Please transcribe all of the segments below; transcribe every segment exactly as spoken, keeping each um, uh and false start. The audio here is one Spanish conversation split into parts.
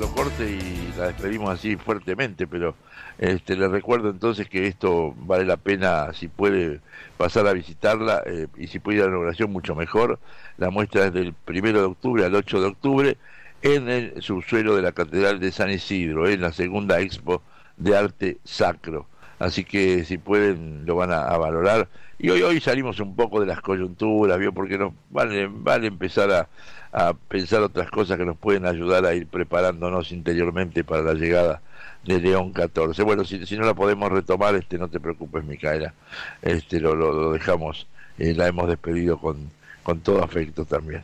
nuestro corte y la despedimos así fuertemente, pero este, les recuerdo entonces que esto vale la pena, si puede pasar a visitarla, eh, y si puede ir a la inauguración mucho mejor. La muestra es del primero de octubre al ocho de octubre en el subsuelo de la Catedral de San Isidro, en la segunda expo de arte sacro. Así que si pueden lo van a, a valorar. Y hoy hoy salimos un poco de las coyunturas, ¿vio? Porque nos vale, vale empezar a, a pensar otras cosas que nos pueden ayudar a ir preparándonos interiormente para la llegada de León catorce. Bueno, si, si no la podemos retomar, este no te preocupes, Micaela, este lo, lo, lo dejamos, eh, la hemos despedido con, con todo afecto también.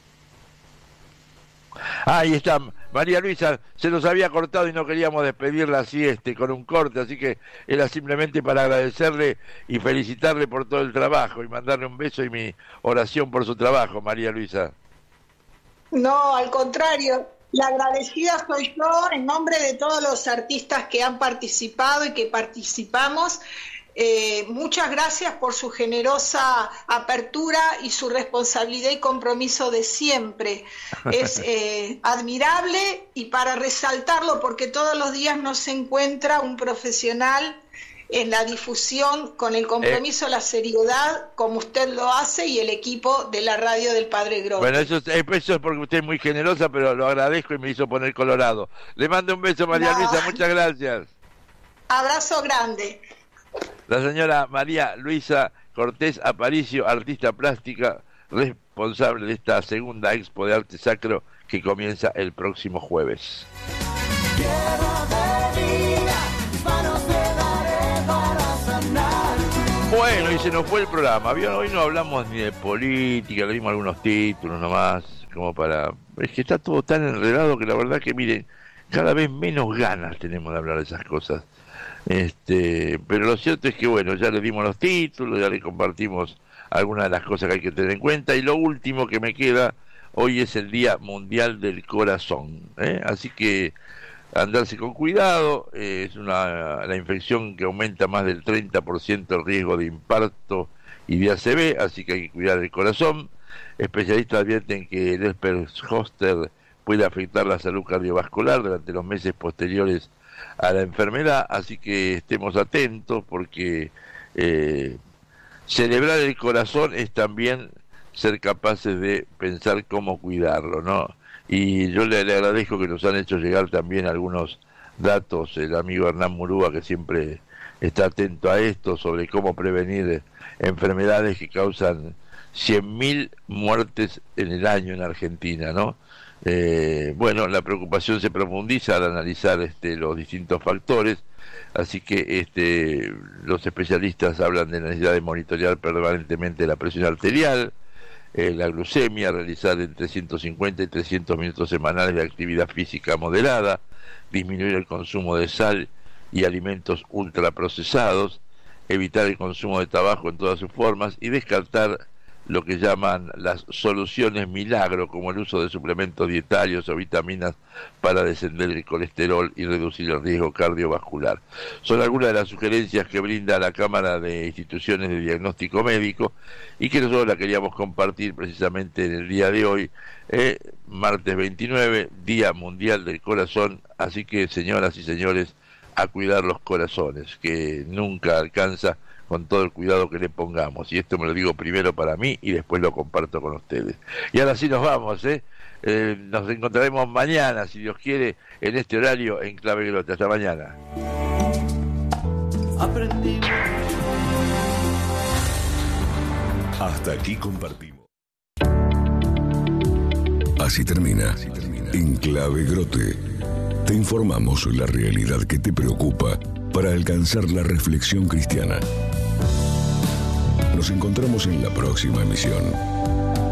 Ah, ahí está María Luisa, se nos había cortado y no queríamos despedirla así, este, con un corte, así que era simplemente para agradecerle y felicitarle por todo el trabajo y mandarle un beso y mi oración por su trabajo, María Luisa. No, al contrario, la agradecida soy yo en nombre de todos los artistas que han participado y que participamos. Eh, muchas gracias por su generosa apertura y su responsabilidad y compromiso de siempre. Es eh, admirable, y para resaltarlo, porque todos los días no se encuentra un profesional en la difusión con el compromiso, eh, la seriedad, como usted lo hace, y el equipo de la radio del Padre Grote. Bueno, eso, eso es porque usted es muy generosa, pero lo agradezco y me hizo poner colorado. Le mando un beso, María no. Luisa, muchas gracias. Abrazo grande. La señora María Luisa Cortés Aparicio, artista plástica, responsable de esta segunda expo de arte sacro que comienza el próximo jueves. Bueno, y se nos fue el programa. Hoy no hablamos ni de política, le dimos algunos títulos nomás, como para... Es que está todo tan enredado que la verdad que, miren, cada vez menos ganas tenemos de hablar de esas cosas. Este, pero lo cierto es que bueno, ya le dimos los títulos, ya le compartimos algunas de las cosas que hay que tener en cuenta, y lo último que me queda, hoy es el Día Mundial del Corazón, ¿eh? Así que andarse con cuidado, eh, es una la infección que aumenta más del treinta por ciento el riesgo de infarto y de A C V, así que hay que cuidar el corazón. Especialistas advierten que el herpes zóster puede afectar la salud cardiovascular durante los meses posteriores a la enfermedad, así que estemos atentos, porque eh, celebrar el corazón es también ser capaces de pensar cómo cuidarlo, ¿no? Y yo le, le agradezco que nos han hecho llegar también algunos datos, el amigo Hernán Murúa, que siempre está atento a esto, sobre cómo prevenir enfermedades que causan cien mil muertes en el año en Argentina, ¿no? Eh, bueno, la preocupación se profundiza al analizar este, los distintos factores, así que este, los especialistas hablan de la necesidad de monitorear permanentemente la presión arterial, eh, la glucemia, realizar entre ciento cincuenta y trescientos minutos semanales de actividad física moderada, disminuir el consumo de sal y alimentos ultraprocesados, evitar el consumo de tabaco en todas sus formas y descartar lo que llaman las soluciones milagro, como el uso de suplementos dietarios o vitaminas para descender el colesterol y reducir el riesgo cardiovascular. Son algunas de las sugerencias que brinda la Cámara de Instituciones de Diagnóstico Médico y que nosotros la queríamos compartir precisamente en el día de hoy, eh, martes veintinueve, Día Mundial del Corazón. Así que, señoras y señores, a cuidar los corazones, que nunca alcanza con todo el cuidado que le pongamos. Y esto me lo digo primero para mí y después lo comparto con ustedes. Y ahora sí nos vamos, ¿eh? Eh, nos encontraremos mañana, si Dios quiere, en este horario en Clave Grote. Hasta mañana. Aprendimos. Hasta aquí compartimos. Así termina, Así termina. En Clave Grote. Te informamos la realidad que te preocupa para alcanzar la reflexión cristiana. Nos encontramos en la próxima emisión.